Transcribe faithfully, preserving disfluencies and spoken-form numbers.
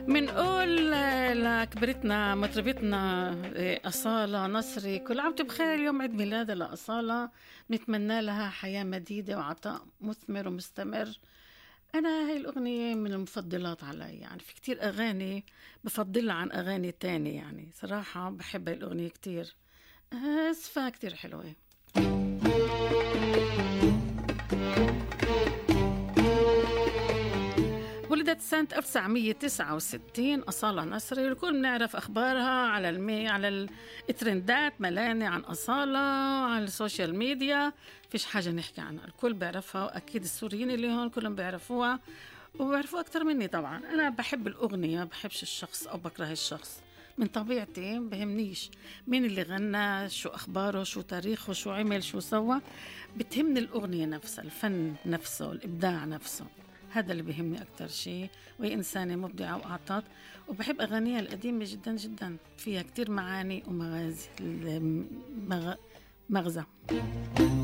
منقول لكبرتنا مطربتنا أصالة نصري، كل عام بخير. اليوم عيد ميلادها لأصالة، نتمنى لها حياة مديدة وعطاء مثمر ومستمر. أنا هاي الأغنية من المفضلات علي، يعني في كتير أغاني بفضلها عن أغاني تاني، يعني صراحة بحب هاي الأغنية كتير، اسفها كتير حلوة. ولدت سنة ألف وتسعمية وتسعة وستين أصالة نصري، الكل بنعرف أخبارها على المي على الترندات، ملاني عن أصالة على السوشيال ميديا، فيش حاجة نحكي عنها، الكل بيعرفها، وأكيد السوريين اللي هون كلهم بيعرفوها وبيعرفوها أكتر مني. طبعا أنا بحب الأغنية، بحبش الشخص أو بكره الشخص، من طبيعتي بهمنيش مين اللي غنى، شو أخباره، شو تاريخه، شو عمل، شو سوى. بتهمني الأغنية نفسها، الفن نفسه، الإبداع نفسه، هذا اللي بيهمني أكتر شيء. وهي إنسانة مبدعة وأعطت، وبحب أغانيها القديمة جدا جدا، فيها كتير معاني ومغازي مغ... مغزى.